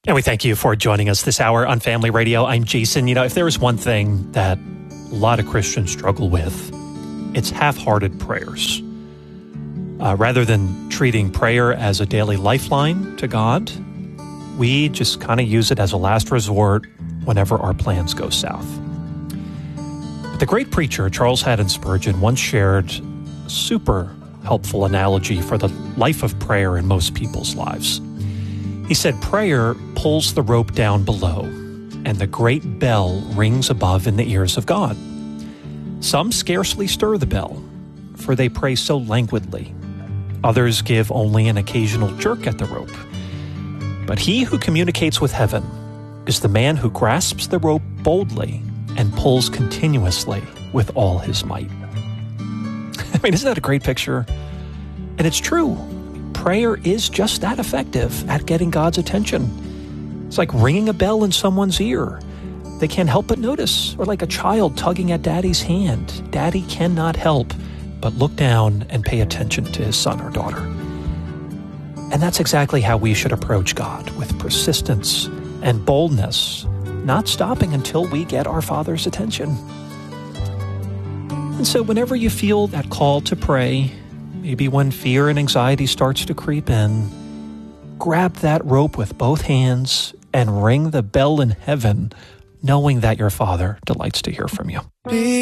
And we thank you for joining us this hour on Family Radio. I'm Jason. If there is one thing that a lot of Christians struggle with, it's half-hearted prayers. Rather than treating prayer as a daily lifeline to God, we just kind of use it as a last resort whenever our plans go south. But the great preacher, Charles Haddon Spurgeon, once shared a super helpful analogy for the life of prayer in most people's lives. He said, prayer pulls the rope down below, and the great bell rings above in the ears of God. Some scarcely stir the bell, for they pray so languidly. Others give only an occasional jerk at the rope. But he who communicates with heaven is the man who grasps the rope boldly and pulls continuously with all his might. Isn't that a great picture? And it's true. Prayer is just that effective at getting God's attention. It's like ringing a bell in someone's ear. They can't help but notice, or like a child tugging at daddy's hand. Daddy cannot help but look down and pay attention to his son or daughter. And that's exactly how we should approach God, with persistence and boldness, not stopping until we get our Father's attention. And so whenever you feel that call to pray, maybe when fear and anxiety starts to creep in, grab that rope with both hands and ring the bell in heaven, knowing that your Father delights to hear from you.